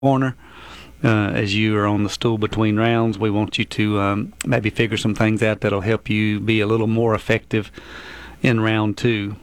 corner. As you are on the stool between rounds, we want you to maybe figure some things out that'll help you be a little more effective in round two.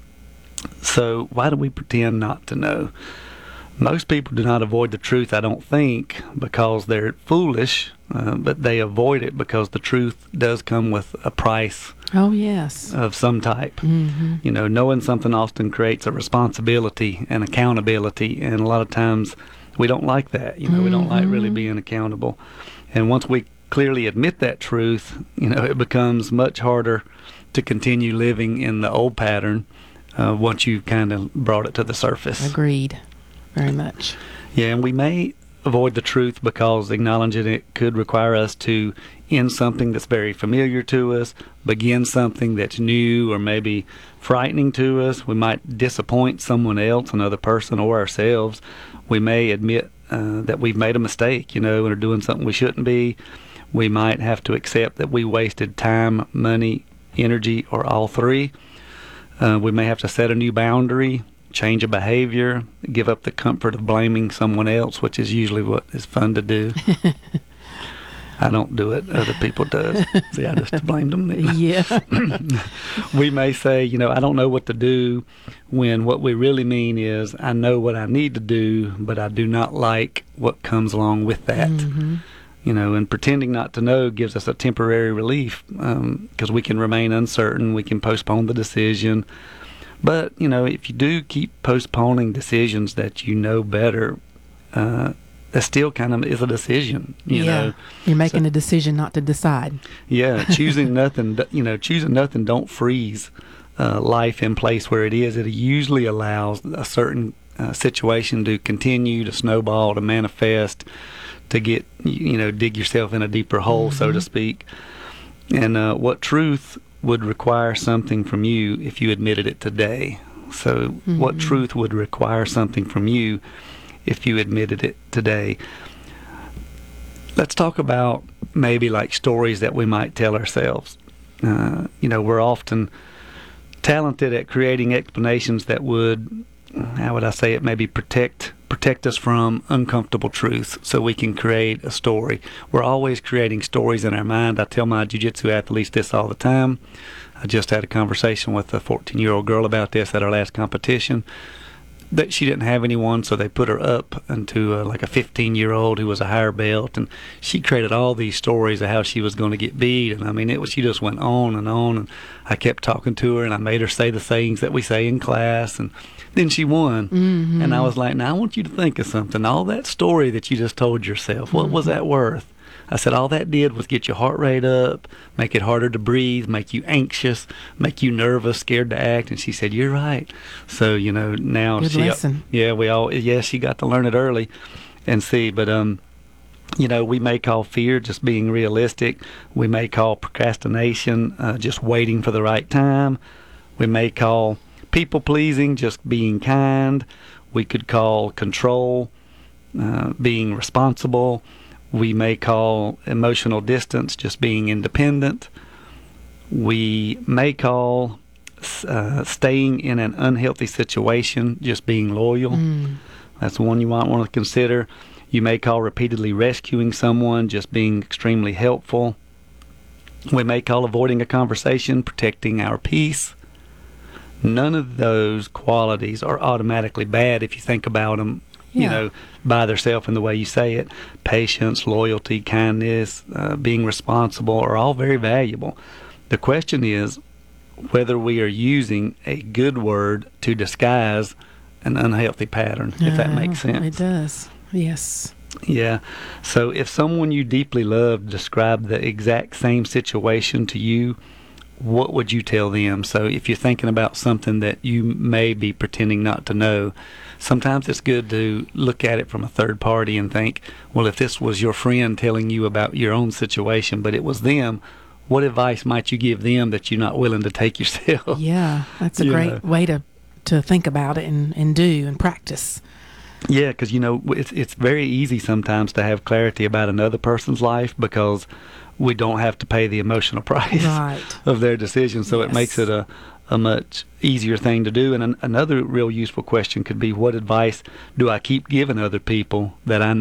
So why do we pretend not to know? Most people do not avoid the truth, I don't think, because they're foolish, but they avoid it because the truth does come with a price. Oh, yes. Of some type. Mm-hmm. You know, knowing something often creates a responsibility and accountability, and a lot of times we don't like that. You know, we don't like really being accountable. And once we clearly admit that truth, you know, it becomes much harder to continue living in the old pattern once you've kind of brought it to the surface. Agreed. Very much. Yeah, and we may avoid the truth because acknowledging it could require us to end something that's very familiar to us, begin something that's new or maybe frightening to us. We might disappoint someone else, another person, or ourselves. We may admit that we've made a mistake, you know, and are doing something we shouldn't be. We might have to accept that we wasted time, money, energy, or all three. We may have to set a new boundary, change a behavior, give up the comfort of blaming someone else, which is usually what is fun to do. I don't do it. Other people do. See, I just blamed them. Yeah. We may say, you know, I don't know what to do, when what we really mean is I know what I need to do, but I do not like what comes along with that. Mm-hmm. You know, and pretending not to know gives us a temporary relief because we can remain uncertain. We can postpone the decision. But, you know, if you do keep postponing decisions that you know better, that still kind of is a decision, you know. You're making a decision not to decide. Yeah, choosing nothing, choosing nothing don't freeze life in place where it is. It usually allows a certain situation to continue, to snowball, to manifest, to get, dig yourself in a deeper hole, so to speak. And what truth would require something from you if you admitted it today? So what truth would require something from you if you admitted it today? Let's talk about maybe like stories that we might tell ourselves. We're often talented at creating explanations that would, how would I say it, maybe protect us from uncomfortable truths so we can create a story. We're always creating stories in our mind. I tell my jiu-jitsu athletes this all the time. I just had a conversation with a 14-year-old girl about this at our last competition. That she didn't have anyone, so they put her up into like a 15-year-old who was a higher belt, and she created all these stories of how she was going to get beat. And I mean, she just went on, and I kept talking to her, and I made her say the things that we say in class, and then she won. And I was like, now I want you to think of something. All that story that you just told yourself, what was that worth? I said, all that did was get your heart rate up, make it harder to breathe, make you anxious, make you nervous, scared to act. And she said, you're right. So, now Good lesson. She got to learn it early and see. But, we may call fear just being realistic. We may call procrastination just waiting for the right time. We may call people pleasing just being kind. We could call control being responsible. We may call emotional distance just being independent. We may call staying in an unhealthy situation just being loyal. That's one you might want to consider. You may call repeatedly rescuing someone just being extremely helpful. We may call avoiding a conversation protecting our peace. None of those qualities are automatically bad if you think about them by themselves in the way you say it. Patience, loyalty, kindness, being responsible are all very valuable. The question is whether we are using a good word to disguise an unhealthy pattern, if that makes sense. It does, yes. Yeah. So if someone you deeply love described the exact same situation to you, what would you tell them? So if you're thinking about something that you may be pretending not to know, sometimes it's good to look at it from a third party and think, well, if this was your friend telling you about your own situation, but it was them, what advice might you give them that you're not willing to take yourself? Yeah, that's a great way to think about it and do and practice. Yeah, because, it's very easy sometimes to have clarity about another person's life because we don't have to pay the emotional price of their decision. So it makes it a much easier thing to do. And another real useful question could be, what advice do I keep giving other people that I